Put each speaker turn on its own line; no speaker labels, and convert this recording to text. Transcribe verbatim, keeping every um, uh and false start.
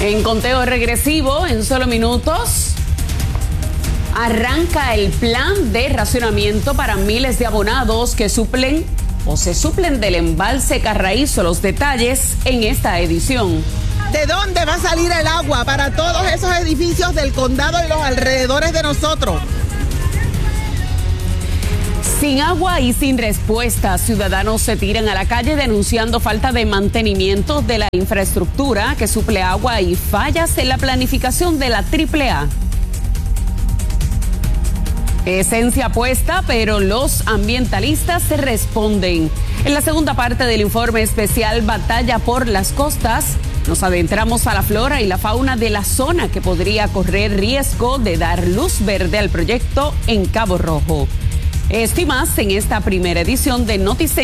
En conteo regresivo, en solo minutos, arranca el plan de racionamiento para miles de abonados que suplen o se suplen del embalse Carraízo. Los detalles en esta edición.
¿De dónde va a salir el agua para todos esos edificios del condado y los alrededores de nosotros?
Sin agua y sin respuesta, ciudadanos se tiran a la calle denunciando falta de mantenimiento de la infraestructura que suple agua y fallas en la planificación de la triple A. Esencia puesta, pero los ambientalistas se responden. En la segunda parte del informe especial Batalla por las Costas, nos adentramos a la flora y la fauna de la zona que podría correr riesgo de dar luz verde al proyecto en Cabo Rojo. Esto y más en esta primera edición de Noticias.